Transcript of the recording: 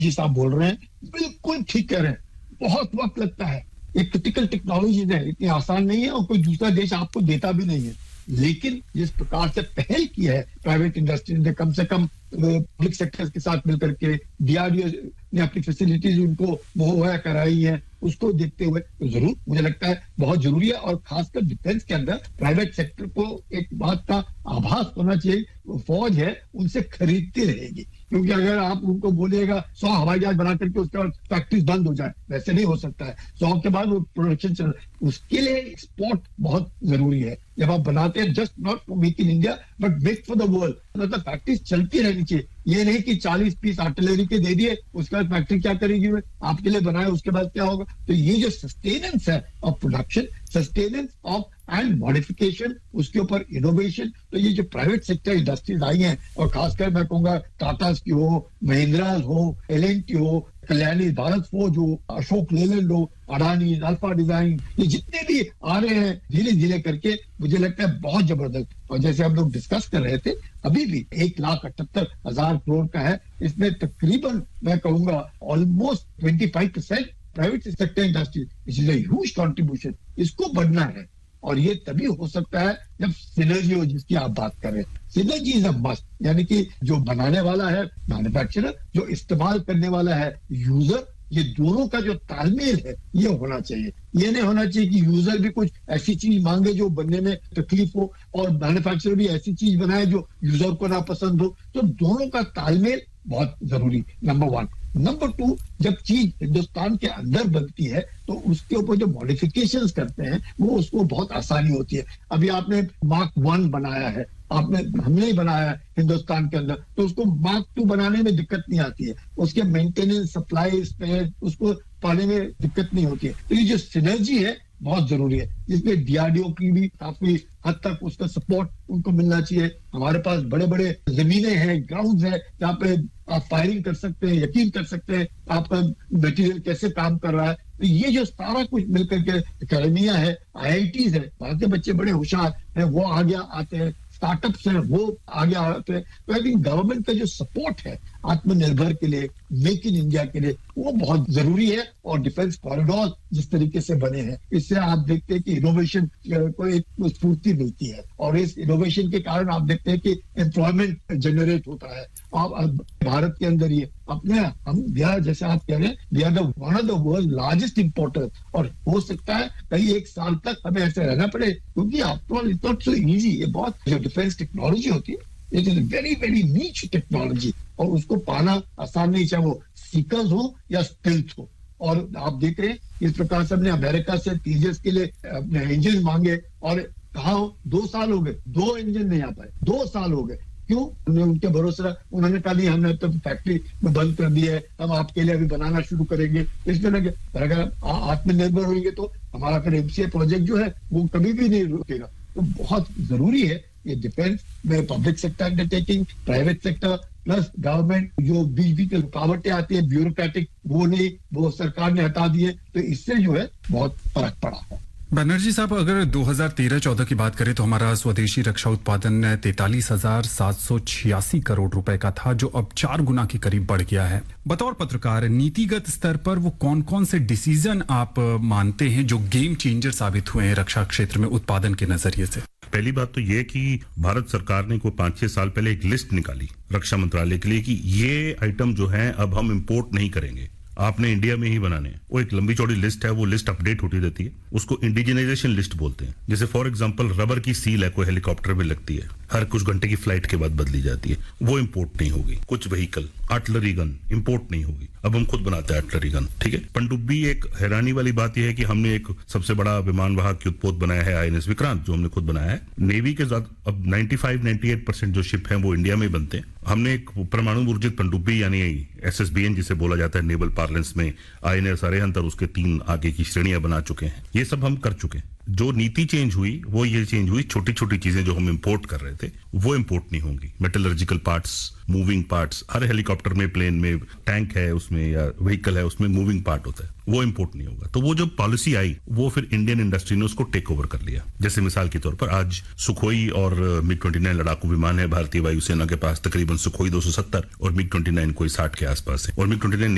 जिस आप बोल रहे हैं, बिल्कुल ठीक कह रहे हैं। बहुत वक्त लगता है, ये क्रिटिकल टेक्नोलॉजीज है, इतनी आसान नहीं है और कोई दूसरा देश आपको देता भी नहीं है। लेकिन जिस प्रकार से पहल की है प्राइवेट इंडस्ट्री ने, कम से कम पब्लिक सेक्टर के साथ मिलकर के डीआरडीओ ने अपनी फैसिलिटीज उनको मुहैया कराई है, उसको देखते हुए तो जरूर मुझे लगता है बहुत जरूरी है। और खासकर डिफेंस के अंदर प्राइवेट सेक्टर को एक बात का आभास होना चाहिए, फौज है उनसे खरीदती रहेगी, क्योंकि अगर आप उनको बोलिएगा 100 हवाई जहाज बना करके उसके बाद फैक्ट्रीज बंद हो जाए, वैसे नहीं हो सकता है। 100 के बाद वो प्रोडक्शन चल, उसके लिए एक्सपोर्ट बहुत जरूरी है। जब आप बनाते हैं, just not make in India but make for the world, मतलब फैक्ट्रीज चलती रहनी चाहिए। ये नहीं कि 40 पीस आर्टिलरी के दे दिए, उसके बाद फैक्ट्री क्या करेगी, वे आपके लिए बनाए, उसके बाद क्या होगा। तो ये जो सस्टेनेंस है of production, sustenance of and modification, उसके ऊपर इनोवेशन, तो ये जो प्राइवेट सेक्टर इंडस्ट्रीज आई हैं, और खासकर मैं कहूंगा टाटा की हो, महिंद्रा हो, एल&टी हो, कल्याणी भारत फौज हो, अशोक लेलैंड हो, अडानी, अल्फा डिजाइन, ये जितने भी आ रहे हैं धीरे धीरे करके, मुझे लगता है बहुत जबरदस्त। और जैसे हम लोग डिस्कस कर रहे थे, अभी भी 1,78,000 करोड़ का है, इसमें तकरीबन मैं कहूंगा almost 25% private sector industry, it is a huge contribution. इसको बढ़ना है और ये तभी हो सकता है जब सिनर्जी हो, जिसकी आप बात कर रहे हैं। सिनर्जी इज अ मस्ट, यानी कि जो बनाने वाला है मैन्युफैक्चरर, जो इस्तेमाल करने वाला है यूजर, ये दोनों का जो तालमेल है ये होना चाहिए। ये नहीं होना चाहिए कि यूजर भी कुछ ऐसी चीज मांगे जो बनने में तकलीफ हो और मैन्युफैक्चरर भी ऐसी चीज बनाए जो यूजर को ना पसंद हो। तो दोनों का तालमेल बहुत जरूरी, नंबर 1। नंबर 2, जब चीज हिंदुस्तान के अंदर बनती है तो उसके ऊपर जो मॉडिफिकेशंस करते हैं वो उसको बहुत आसानी होती है। अभी आपने मार्क 1 बनाया है, हमने ही बनाया है हिंदुस्तान के अंदर, तो उसको मार्क 2 बनाने में दिक्कत नहीं आती है, उसके मेंटेनेंस, सप्लाई, स्पेयर, उसको पाने में दिक्कत नहीं होती है। तो ये जो सिनर्जी है बहुत जरूरी है, जिसमें डीआरडीओ की भी काफी हद तक उसका सपोर्ट उनको मिलना चाहिए। हमारे पास बड़े बड़े जमीनें हैं, ग्राउंड है, जहाँ पे आप फायरिंग कर सकते हैं, यकीन कर सकते हैं आपका मटेरियल कैसे काम कर रहा है। तो ये जो सारा कुछ मिलकर के अकेडमिया है, आईआईटीज है, वहां के बच्चे बड़े होशियार हैं, वो आगे आते हैं, स्टार्टअप्स हैं वो आगे आते हैं। तो आई थिंक गवर्नमेंट का जो सपोर्ट है आत्मनिर्भर के लिए, मेक इन इंडिया के लिए, वो बहुत जरूरी है। और डिफेंस कॉरिडोर जिस तरीके से बने हैं, इससे आप देखते हैं कि इनोवेशन को एक स्फूर्ति मिलती है, और इस इनोवेशन के कारण आप देखते हैं कि एम्प्लॉयमेंट जनरेट होता है। अब भारत के अंदर ही हम जैसे आप कह रहे हैं, we are one of the world largest importer, और हो सकता है कई एक साल तक हमें ऐसे रहना पड़े, क्योंकि after all it's not so easy. ये बहुत जो डिफेंस टेक्नोलॉजी होती है, इट इज वेरी वेरी नीच टेक्नोलॉजी, और उसको पाना आसान नहीं, चाहे वो सीकर्स हो या स्टिल्थ हो। और आप देख रहे हैं इस प्रकार से हमने अमेरिका से तेजस के लिए अपने इंजन मांगे, और कहा 2 साल हो गए, 2 इंजन नहीं आ पाए, 2 साल हो गए। क्यों? हमने उनके भरोसे रहा, उन्होंने कहा नहीं, हमने तो फैक्ट्री में बंद कर दी है, हम आपके लिए अभी बनाना शुरू करेंगे। इसमें लगे, अगर आत्मनिर्भर होंगे तो हमारा फिर एमसीए प्रोजेक्ट जो है वो कभी भी नहीं रुकेगा। तो बहुत जरूरी है ये डिफेंस में public sector undertaking, private sector plus government, जो बीच बीच में रुकावटें आती है ब्यूरोक्रेटिक, वो नहीं, वो सरकार ने हटा दिए, तो इससे जो है बहुत फर्क पड़ा है। बनर्जी साहब, अगर 2013-14 की बात करें तो हमारा स्वदेशी रक्षा उत्पादन 43,786 करोड़ रुपए का था, जो अब 4 गुना के करीब बढ़ गया है। बतौर पत्रकार, नीतिगत स्तर पर वो कौन कौन से डिसीजन आप मानते हैं जो गेम चेंजर साबित हुए हैं रक्षा क्षेत्र में उत्पादन के नजरिए से? पहली बात तो ये कि भारत सरकार ने कोई 5-6 साल पहले एक लिस्ट निकाली रक्षा मंत्रालय के लिए कि ये आइटम जो है अब हम इंपोर्ट नहीं करेंगे, आपने इंडिया में ही बनाने हैं। वो एक लंबी चौड़ी लिस्ट है, वो लिस्ट अपडेट होती रहती है, उसको इंडिजिनाइजेशन लिस्ट बोलते हैं। जैसे फॉर एग्जांपल रबर की सील है, कोई हेलीकॉप्टर में लगती है, हर कुछ घंटे की फ्लाइट के बाद बदली जाती है, वो इंपोर्ट नहीं होगी। कुछ व्हीकल, आर्टिलरी गन इंपोर्ट नहीं होगी, अब हम खुद बनाते हैं आर्टिलरी गन, ठीक है। पनडुब्बी, एक हैरानी वाली बात यह है कि हमने एक सबसे बड़ा विमान वाहक युद्धपोत बनाया है INS विक्रांत, जो हमने खुद बनाया है। नेवी के साथ अब 95-98% जो शिप हैं वो इंडिया में बनते हैं। हमने एक परमाणु ऊर्जित पनडुब्बी यानी SSBN जिसे बोला जाता है नेवल पार्लेंस में, INS अरिहंत और उसके 3 आगे की श्रेणियां बना चुके हैं। ये सब हम कर चुके हैं। जो नीति चेंज हुई वो ये चेंज हुई, छोटी छोटी चीजें जो हम इंपोर्ट कर रहे थे वो इंपोर्ट नहीं होंगी। मेटलर्जिकल पार्ट्स, मूविंग पार्ट्स, हर हेलीकॉप्टर में, प्लेन में, टैंक है उसमें या व्हीकल है उसमें मूविंग पार्ट होता है, वो इंपोर्ट नहीं होगा। तो वो जो पॉलिसी आई वो फिर इंडियन इंडस्ट्री ने उसको टेक ओवर कर लिया। जैसे मिसाल के तौर पर आज सुखोई और MiG-29 लड़ाकू विमान है भारतीय वायुसेना के पास, तकरीबन सुखोई 270 और MiG-29 कोई 60 के आसपास है, और MiG-29